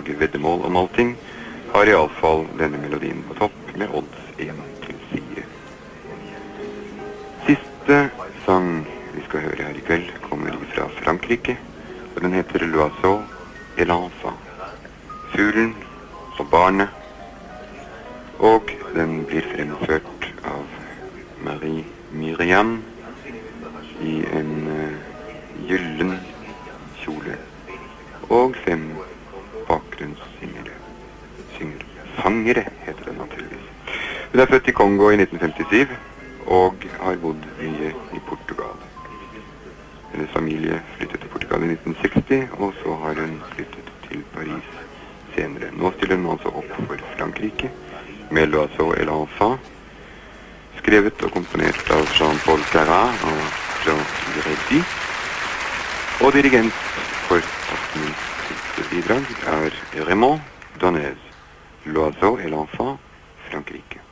lage veddemål om allting, har I alle fall denne melodien på topp med odds 1 til 4. Siste sang vi skal høre her I kveld kommer fra Frankrike, og den heter L'oiseau et l'enfant. Fuglen og barnet, og den blir fremført av Marie Myriam I en gyllen kjole, og 5 bakgrunnssyngere. Sangere heter det naturligvis. Hun født I Kongo I 1957, og har bodd mye I Portugal. Hennes familie flyttet til Portugal I 1960, og så har hun flyttet til Paris senere. Nå stiller hun altså opp for Frankrike, med L'oiseau et l'enfant, skrevet og komponert av Jean-Paul Serrat og Jean Girardi, og dirigent for aftenens siste bidrag Raymond Donez, L'oiseau et l'enfant, Frankrike.